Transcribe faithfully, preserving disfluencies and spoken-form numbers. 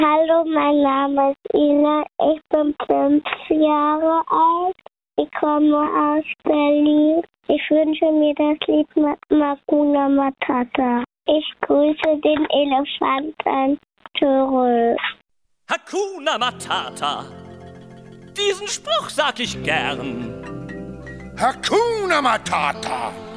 Hallo, mein Name ist Ina, ich bin fünf Jahre alt. Ich komme aus Berlin. Ich wünsche mir das Lied Hakuna Matata. Ich grüße den Elefanten zurück. Hakuna Matata, diesen Spruch sag ich gern. Hakuna Matata.